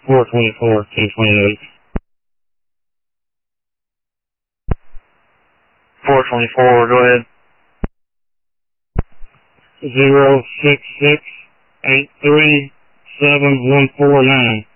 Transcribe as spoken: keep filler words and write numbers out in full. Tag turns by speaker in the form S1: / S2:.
S1: four twenty-four, ten twenty-eight. four twenty-four, go ahead. Zero six six eight three seven one four nine.